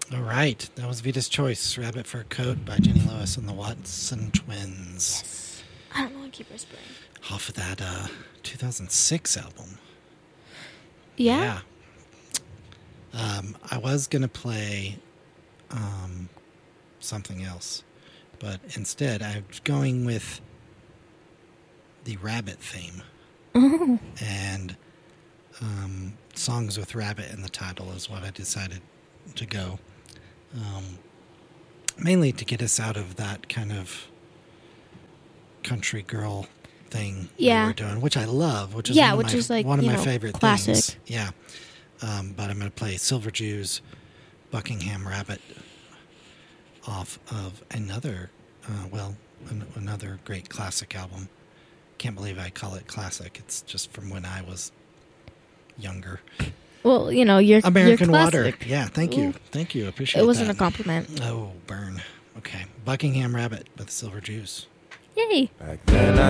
All right. That was Vita's Choice, Rabbit Fur Coat by Jenny Lewis and the Watson Twins. Yes. I don't know. I keep whispering. Off of that 2006 album. Yeah? I was going to play something else, but instead I'm going with the Rabbit theme. Oh. And songs with Rabbit in the title is what I decided to go. Mainly to get us out of that kind of country girl thing we were doing, which I love, which is one of my favorite classic things. Yeah. But I'm going to play Silver Jews, Buckingham Rabbit off of another great classic album. Can't believe I call it classic. It's just from when I was younger. Well, you're American you're Water. Yeah, thank you. Thank you. Appreciate it. It wasn't a compliment. Oh, burn. Okay. Buckingham Rabbit by the Silver Jews. Yay. Back then